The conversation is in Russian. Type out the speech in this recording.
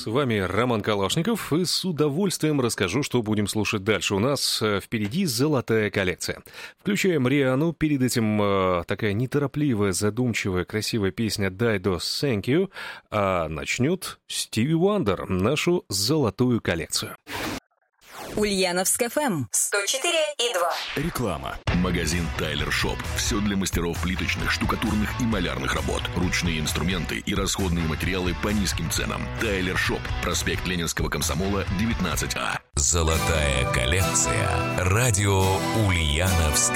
вами Роман Калашников, и с удовольствием расскажу, что будем слушать дальше. У нас впереди золотая коллекция. Включаем Риану, перед этим такая неторопливая, задумчивая, красивая песня «Дайдо Thank You», а начнет Стиви Уандер нашу золотую коллекцию. Ульяновск ФМ 104,2. Реклама. Магазин Тайлер Шоп. Все для мастеров плиточных, штукатурных и малярных работ. Ручные инструменты и расходные материалы по низким ценам. Тайлер Шоп. Проспект Ленинского комсомола, 19А. Золотая коллекция. Радио Ульяновск